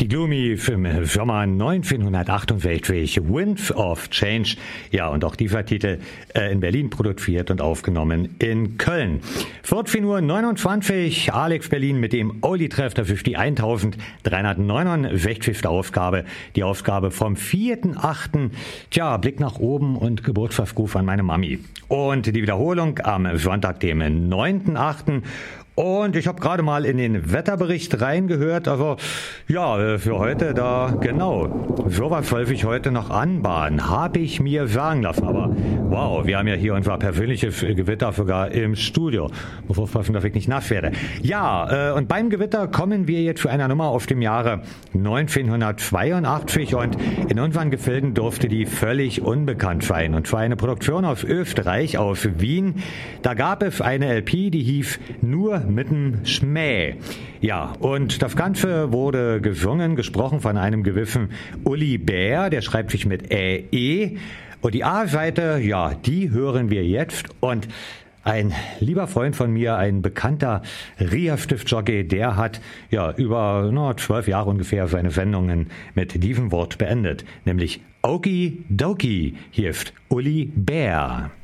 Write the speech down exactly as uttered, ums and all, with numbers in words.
Die Gloomy im Sommer neunzehnhundertachtundsiebzig, Wind of Change. Ja, und auch dieser Titel äh, in Berlin produziert und aufgenommen in Köln. vierzehn Uhr neunundzwanzig, Alex Berlin mit dem Oli-Treff, das ist die eintausenddreihundertneunundsechzigste Ausgabe. Die Ausgabe vom vierten achten Tja, Blick nach oben und Geburtstagsruf an meine Mami. Und die Wiederholung am Sonntag, dem neunten achten Und ich habe gerade mal in den Wetterbericht reingehört, also ja, für heute da, genau, sowas soll ich heute noch anbahnen, habe ich mir sagen lassen, aber wow, wir haben ja hier unser persönliches Gewitter sogar im Studio. Muss aufpassen, dass ich nicht nass werde. Ja, äh, und beim Gewitter kommen wir jetzt zu einer Nummer aus dem Jahre neunzehnhundertzweiundachtzig und in unseren Gefilden durfte die völlig unbekannt sein. Und zwar eine Produktion aus Österreich, aus Wien. Da gab es eine L P, die hieß Nur mit'm Schmäh. Ja, und das Ganze wurde gesungen, gesprochen von einem gewissen Uli Bär, der schreibt sich mit Ä E. Und die A-Seite, ja, die hören wir jetzt. Und ein lieber Freund von mir, ein bekannter Ria-Stift-Jockey, der hat ja über no, zwölf Jahre ungefähr seine Sendungen mit diesem Wort beendet, nämlich Okie Dokie, hier ist Uli Bär.